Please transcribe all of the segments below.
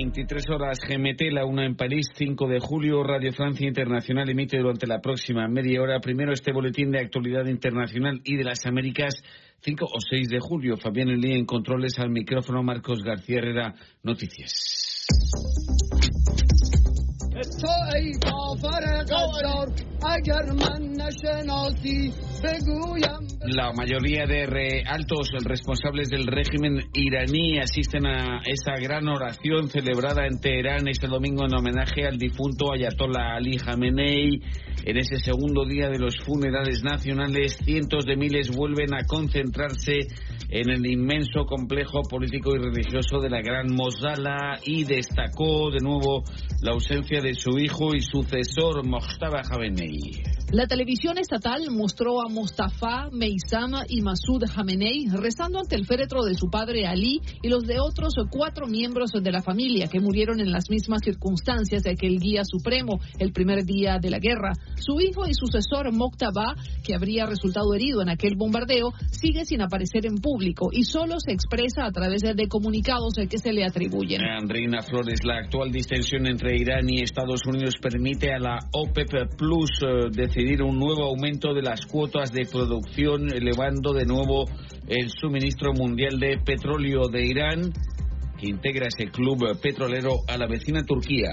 23 horas GMT, la 1 en París, 5 de julio. Radio Francia Internacional emite durante la próxima media hora primero este boletín de actualidad internacional y de las Américas, 5 o 6 de julio. Fabián Elí en controles, al micrófono Marcos García Herrera. Noticias. La mayoría de altos responsables del régimen iraní asisten a esa gran oración celebrada en Teherán este domingo en homenaje al difunto Ayatollah Ali Khamenei. En ese segundo día de los funerales nacionales, cientos de miles vuelven a concentrarse en el inmenso complejo político y religioso de la Gran Mosala, y destacó de nuevo la ausencia de su hijo y sucesor Mojtaba Khamenei. La televisión estatal mostró a Mostafa, Meissam y Masoud Khamenei rezando ante el féretro de su padre Ali y los de otros 4 miembros de la familia que murieron en las mismas circunstancias de aquel guía supremo el primer día de la guerra. Su hijo y sucesor Mojtaba, que habría resultado herido en aquel bombardeo, sigue sin aparecer en público y solo se expresa a través de comunicados que se le atribuyen. Andreina Flores, la actual distensión entre Irán y Estados Unidos permite a la OPEP Plus decidir un nuevo aumento de las cuotas de producción, elevando de nuevo el suministro mundial de petróleo de Irán, que integra ese club petrolero, a la vecina Turquía.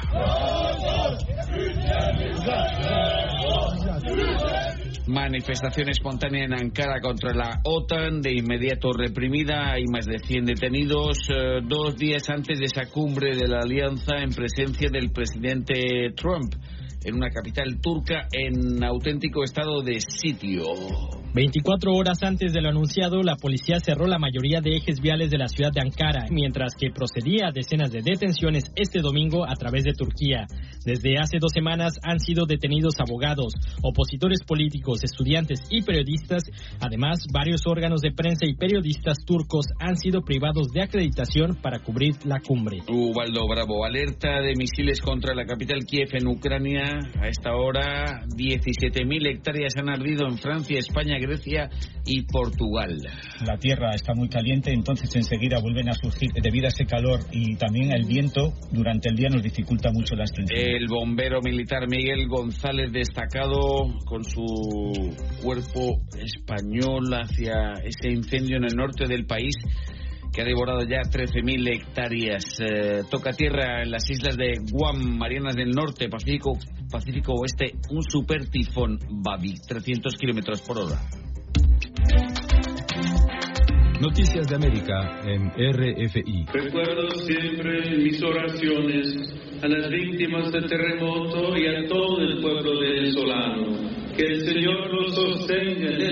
Manifestación espontánea en Ankara contra la OTAN, de inmediato reprimida. Hay más de 100 detenidos 2 días antes de esa cumbre de la alianza en presencia del presidente Trump en una capital turca en auténtico estado de sitio. 24 horas antes de lo anunciado, la policía cerró la mayoría de ejes viales de la ciudad de Ankara, mientras que procedía a decenas de detenciones este domingo a través de Turquía. Desde hace 2 semanas han sido detenidos abogados, opositores políticos, estudiantes y periodistas. Además, varios órganos de prensa y periodistas turcos han sido privados de acreditación para cubrir la cumbre. Ubaldo Bravo, alerta de misiles contra la capital Kiev en Ucrania. A esta hora, 17.000 hectáreas han ardido en Francia, España, Grecia y Portugal. La tierra está muy caliente, entonces enseguida vuelven a surgir, debido a ese calor y también el viento, durante el día nos dificulta mucho la extinción. El bombero militar Miguel González, destacado con su cuerpo español hacia ese incendio en el norte del país, que ha devorado ya 13.000 hectáreas. Toca tierra en las islas de Guam, Marianas del Norte, Pacífico Oeste, un super tifón Babi, 300 kilómetros por hora. Noticias de América en RFI. Recuerdo siempre en mis oraciones a las víctimas del terremoto y a todo el pueblo venezolano. Que el Señor los sostenga en